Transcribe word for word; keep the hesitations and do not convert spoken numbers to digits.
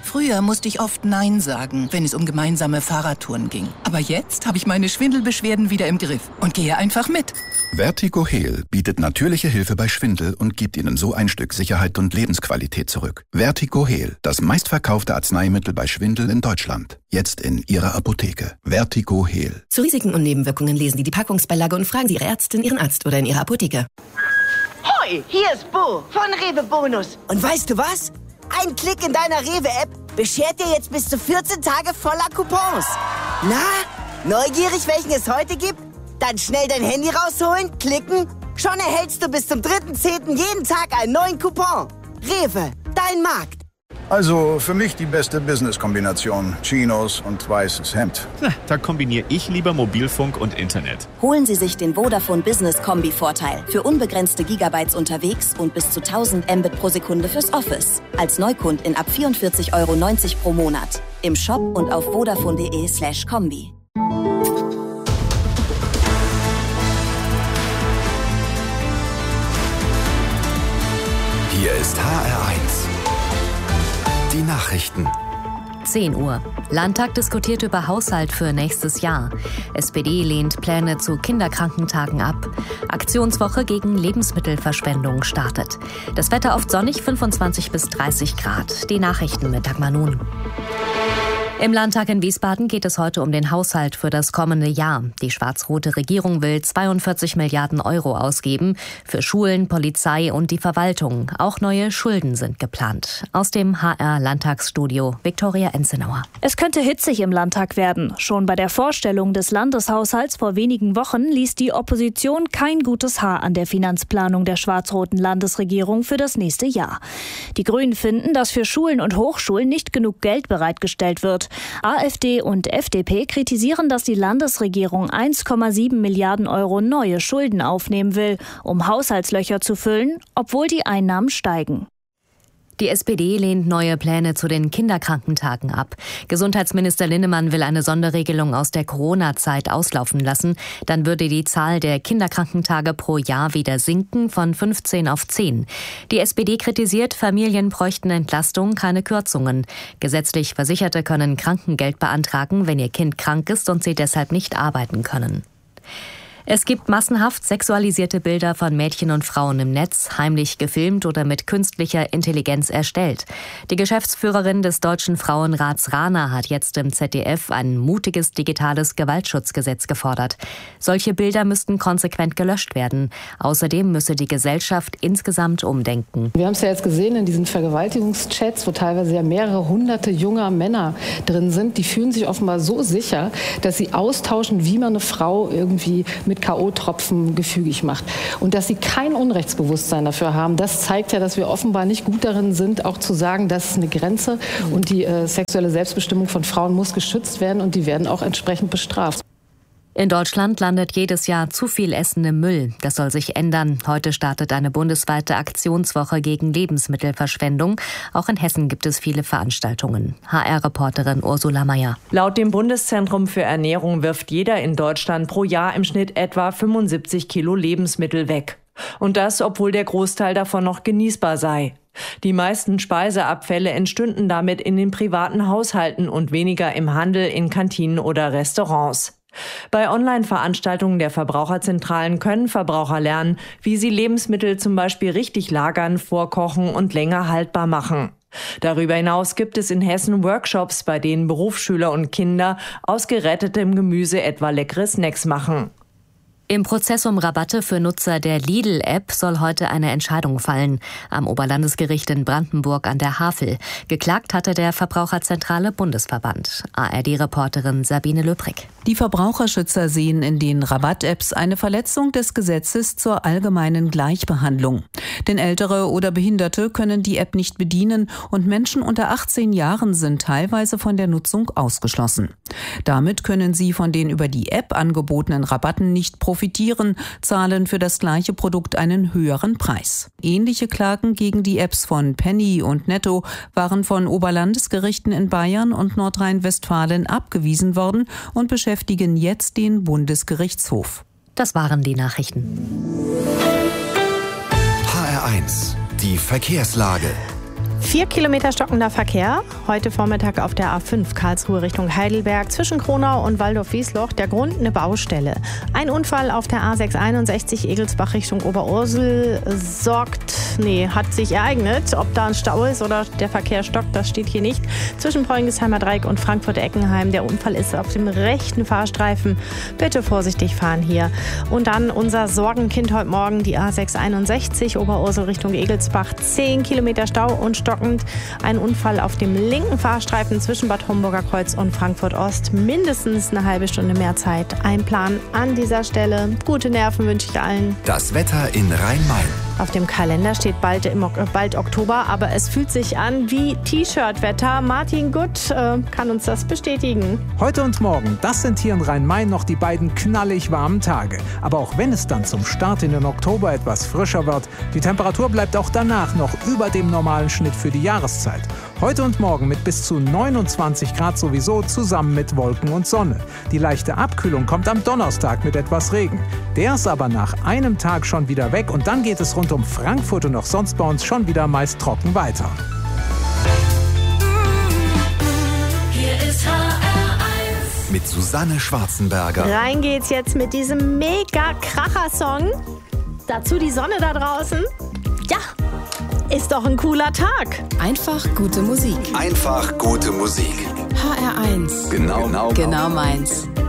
Früher musste ich oft Nein sagen, wenn es um gemeinsame Fahrradtouren ging. Aber jetzt habe ich meine Schwindelbeschwerden wieder im Griff und gehe einfach mit. Vertigo Heal bietet natürliche Hilfe bei Schwindel und gibt Ihnen so ein Stück Sicherheit und Lebensqualität zurück. Vertigo Heal, das meistverkaufte Arzneimittel bei Schwindel in Deutschland. Jetzt in Ihrer Apotheke. Vertigo Heal. Zu Risiken und Nebenwirkungen lesen Sie die Packungsbeilage und fragen Sie Ihre Ärztin, Ihren Arzt oder in Ihrer Apotheke. Hoi, hier ist Bo von Rewe Bonus. Und weißt du was? Ein Klick in deiner Rewe-App beschert dir jetzt bis zu vierzehn Tage voller Coupons. Na, neugierig, welchen es heute gibt? Dann schnell dein Handy rausholen, klicken. Schon erhältst du bis zum dritten zehnten jeden Tag einen neuen Coupon. Rewe, dein Markt. Also für mich die beste Business-Kombination. Chinos und weißes Hemd. Na, da kombiniere ich lieber Mobilfunk und Internet. Holen Sie sich den Vodafone Business Kombi-Vorteil. Für unbegrenzte Gigabytes unterwegs und bis zu tausend Mbit pro Sekunde fürs Office. Als Neukundin ab vierundvierzig Euro neunzig pro Monat. Im Shop und auf vodafone.de slash Kombi. Hier ist H R eins. Die Nachrichten. zehn Uhr. Landtag diskutiert über Haushalt für nächstes Jahr. S P D lehnt Pläne zu Kinderkrankentagen ab. Aktionswoche gegen Lebensmittelverschwendung startet. Das Wetter oft sonnig, fünfundzwanzig bis dreißig Grad. Die Nachrichten mit Dagmar Nun. Im Landtag in Wiesbaden geht es heute um den Haushalt für das kommende Jahr. Die schwarz-rote Regierung will zweiundvierzig Milliarden Euro ausgeben für Schulen, Polizei und die Verwaltung. Auch neue Schulden sind geplant. Aus dem H R-Landtagsstudio Viktoria Enzenauer. Es könnte hitzig im Landtag werden. Schon bei der Vorstellung des Landeshaushalts vor wenigen Wochen ließ die Opposition kein gutes Haar an der Finanzplanung der schwarz-roten Landesregierung für das nächste Jahr. Die Grünen finden, dass für Schulen und Hochschulen nicht genug Geld bereitgestellt wird. AfD und F D P kritisieren, dass die Landesregierung eins Komma sieben Milliarden Euro neue Schulden aufnehmen will, um Haushaltslöcher zu füllen, obwohl die Einnahmen steigen. Die S P D lehnt neue Pläne zu den Kinderkrankentagen ab. Gesundheitsminister Linnemann will eine Sonderregelung aus der Corona-Zeit auslaufen lassen. Dann würde die Zahl der Kinderkrankentage pro Jahr wieder sinken von fünfzehn auf zehn. Die S P D kritisiert, Familien bräuchten Entlastung, keine Kürzungen. Gesetzlich Versicherte können Krankengeld beantragen, wenn ihr Kind krank ist und sie deshalb nicht arbeiten können. Es gibt massenhaft sexualisierte Bilder von Mädchen und Frauen im Netz, heimlich gefilmt oder mit künstlicher Intelligenz erstellt. Die Geschäftsführerin des Deutschen Frauenrats Rana hat jetzt im Z D F ein mutiges digitales Gewaltschutzgesetz gefordert. Solche Bilder müssten konsequent gelöscht werden. Außerdem müsse die Gesellschaft insgesamt umdenken. Wir haben es ja jetzt gesehen in diesen Vergewaltigungschats, wo teilweise ja mehrere hunderte junger Männer drin sind. Die fühlen sich offenbar so sicher, dass sie austauschen, wie man eine Frau irgendwie mit K O-Tropfen gefügig macht. Und dass sie kein Unrechtsbewusstsein dafür haben, das zeigt ja, dass wir offenbar nicht gut darin sind, auch zu sagen, das ist eine Grenze und die äh, sexuelle Selbstbestimmung von Frauen muss geschützt werden und die werden auch entsprechend bestraft. In Deutschland landet jedes Jahr zu viel Essen im Müll. Das soll sich ändern. Heute startet eine bundesweite Aktionswoche gegen Lebensmittelverschwendung. Auch in Hessen gibt es viele Veranstaltungen. H R-Reporterin Ursula Mayer. Laut dem Bundeszentrum für Ernährung wirft jeder in Deutschland pro Jahr im Schnitt etwa fünfundsiebzig Kilo Lebensmittel weg. Und das, obwohl der Großteil davon noch genießbar sei. Die meisten Speiseabfälle entstünden damit in den privaten Haushalten und weniger im Handel, in Kantinen oder Restaurants. Bei Online-Veranstaltungen der Verbraucherzentralen können Verbraucher lernen, wie sie Lebensmittel zum Beispiel richtig lagern, vorkochen und länger haltbar machen. Darüber hinaus gibt es in Hessen Workshops, bei denen Berufsschüler und Kinder aus gerettetem Gemüse etwa leckere Snacks machen. Im Prozess um Rabatte für Nutzer der Lidl-App soll heute eine Entscheidung fallen. Am Oberlandesgericht in Brandenburg an der Havel. Geklagt hatte der Verbraucherzentrale Bundesverband. A R D-Reporterin Sabine Löbrig. Die Verbraucherschützer sehen in den Rabatt-Apps eine Verletzung des Gesetzes zur allgemeinen Gleichbehandlung. Denn Ältere oder Behinderte können die App nicht bedienen und Menschen unter achtzehn Jahren sind teilweise von der Nutzung ausgeschlossen. Damit können sie von den über die App angebotenen Rabatten nicht profitieren. profitieren, zahlen für das gleiche Produkt einen höheren Preis. Ähnliche Klagen gegen die Apps von Penny und Netto waren von Oberlandesgerichten in Bayern und Nordrhein-Westfalen abgewiesen worden und beschäftigen jetzt den Bundesgerichtshof. Das waren die Nachrichten. H R eins, die Verkehrslage. Vier Kilometer stockender Verkehr. Heute Vormittag auf der A fünf Karlsruhe Richtung Heidelberg zwischen Kronau und Waldorf-Wiesloch. Der Grund eine Baustelle. Ein Unfall auf der A sechshunderteinundsechzig Egelsbach Richtung Oberursel sorgt, nee, hat sich ereignet. Ob da ein Stau ist oder der Verkehr stockt, das steht hier nicht. Zwischen Bräunigsheimer Dreieck und Frankfurt-Eckenheim. Der Unfall ist auf dem rechten Fahrstreifen. Bitte vorsichtig fahren hier. Und dann unser Sorgenkind heute Morgen, die A sechshunderteinundsechzig Oberursel Richtung Egelsbach. Zehn Kilometer Stau und stockend. Ein Unfall auf dem linken Fahrstreifen zwischen Bad Homburger Kreuz und Frankfurt Ost. Mindestens eine halbe Stunde mehr Zeit einplanen an dieser Stelle. Gute Nerven wünsche ich allen. Das Wetter in Rhein-Main. Auf dem Kalender steht bald, im, bald Oktober, aber es fühlt sich an wie T-Shirt-Wetter. Martin Gutt äh, kann uns das bestätigen. Heute und morgen, das sind hier in Rhein-Main noch die beiden knallig warmen Tage. Aber auch wenn es dann zum Start in den Oktober etwas frischer wird, die Temperatur bleibt auch danach noch über dem normalen Schnitt für die Jahreszeit. Heute und morgen mit bis zu neunundzwanzig Grad sowieso zusammen mit Wolken und Sonne. Die leichte Abkühlung kommt am Donnerstag mit etwas Regen. Der ist aber nach einem Tag schon wieder weg und dann geht es rund um Frankfurt und auch sonst bei uns schon wieder meist trocken weiter. Hier ist H R eins. Mit Susanne Schwarzenberger. Rein geht's jetzt mit diesem mega Kracher-Song. Dazu die Sonne da draußen. Ja, ist doch ein cooler Tag. Einfach gute Musik. Einfach gute Musik. H R eins. Genau, genau, genau meins.